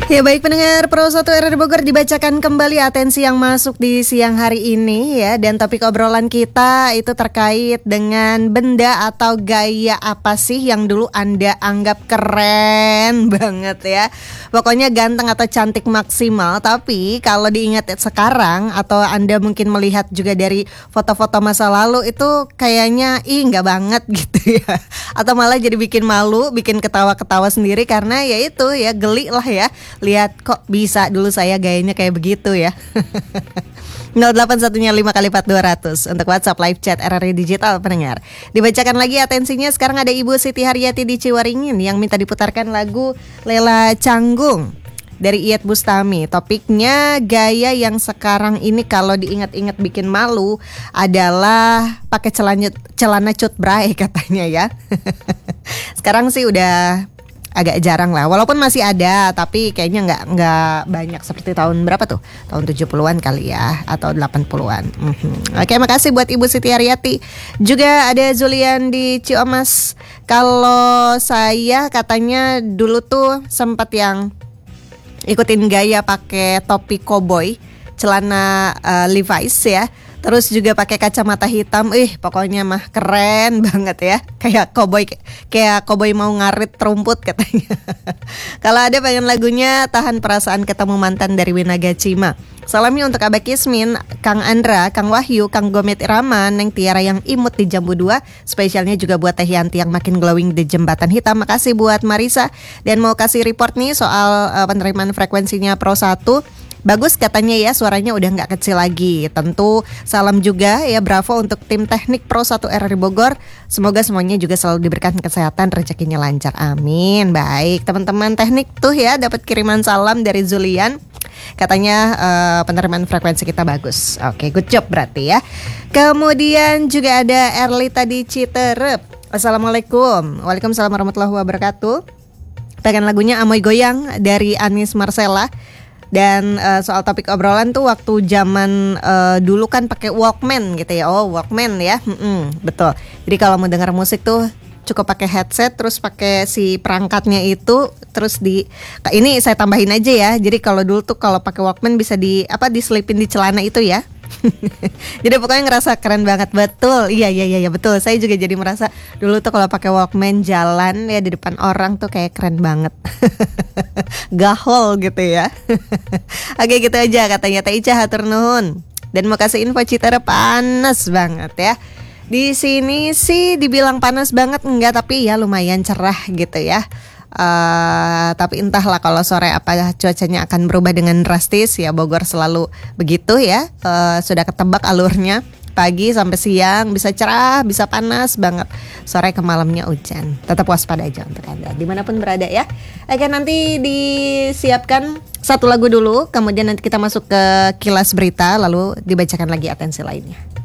Ya baik pendengar Pro 1 RRI Bogor, dibacakan kembali atensi yang masuk di siang hari ini ya. Dan topik obrolan kita itu terkait dengan benda atau gaya apa sih yang dulu Anda anggap keren banget ya. Pokoknya ganteng atau cantik maksimal. Tapi kalau diingat sekarang atau Anda mungkin melihat juga dari foto-foto masa lalu, itu kayaknya nggak banget gitu ya. Atau malah jadi bikin malu, bikin ketawa-ketawa sendiri karena ya itu ya geli lah ya. Lihat kok bisa dulu saya gayanya kayak begitu ya. 0815 kali 4200 untuk WhatsApp live chat RRI Digital pendengar. Dibacakan lagi atensinya, sekarang ada Ibu Siti Haryati di Ciwaringin yang minta diputarkan lagu Lela Canggung dari Iyeth Bustami. Topiknya gaya yang sekarang ini kalau diingat-ingat bikin malu adalah pakai celana cut bray katanya ya. Sekarang sih udah agak jarang lah, walaupun masih ada, tapi kayaknya nggak banyak seperti tahun berapa tuh? Tahun 70-an kali ya, atau 80-an. Oke, makasih buat Ibu Siti Haryati. Juga ada Zulian di Ciamas. Kalau saya katanya dulu tuh sempat yang ikutin gaya pakai topi koboi, celana Levi's ya. Terus juga pakai kacamata hitam, pokoknya mah keren banget ya. Kayak koboi mau ngarit rumput katanya. Kalau ada pengen lagunya Tahan Perasaan Ketemu Mantan dari Winaga Cima. Salamnya untuk Abah Kismin, Kang Andra, Kang Wahyu, Kang Gomit Iraman, Neng Tiara yang imut di Jambu 2. Spesialnya juga buat Teh Yanti yang makin glowing di Jembatan Hitam. Makasih buat Marisa. Dan mau kasih report nih soal penerimaan frekuensinya Pro 1. Bagus katanya ya, suaranya udah gak kecil lagi. Tentu salam juga ya, bravo untuk tim teknik Pro 1 RRI Bogor. Semoga semuanya juga selalu diberikan kesehatan, rezekinya lancar, amin. Baik, teman-teman teknik tuh ya dapat kiriman salam dari Zulian. Katanya penerimaan frekuensi kita bagus. Oke, good job berarti ya. Kemudian juga ada Erlita di Citerep. Assalamualaikum. Waalaikumsalam warahmatullahi wabarakatuh. Pengen lagunya Amoy Goyang dari Anis Marcella. Dan soal topik obrolan tuh waktu zaman dulu kan pakai Walkman gitu ya. Oh, Walkman ya. Betul. Jadi kalau mau dengar musik tuh cukup pakai headset, terus pakai si perangkatnya itu, terus ini saya tambahin aja ya. Jadi kalau dulu tuh kalau pakai Walkman bisa diselipin di celana itu ya. Jadi pokoknya ngerasa keren banget. Betul. Iya betul. Saya juga jadi merasa dulu tuh kalau pakai Walkman jalan ya di depan orang tuh kayak keren banget. Gahol gitu ya. Oke, gitu aja katanya Teh Ica, hatur nuhun. Dan mau kasih info Citerep panas banget ya. Di sini sih dibilang panas banget enggak, tapi ya lumayan cerah gitu ya. Tapi entahlah kalau sore apa cuacanya akan berubah dengan drastis ya. Bogor selalu begitu ya. Sudah ketebak alurnya. Pagi sampai siang bisa cerah, bisa panas banget. Sore ke malamnya hujan. Tetap waspada aja untuk Anda dimanapun berada ya. Oke, nanti disiapkan satu lagu dulu, kemudian nanti kita masuk ke kilas berita, lalu dibacakan lagi atensi lainnya.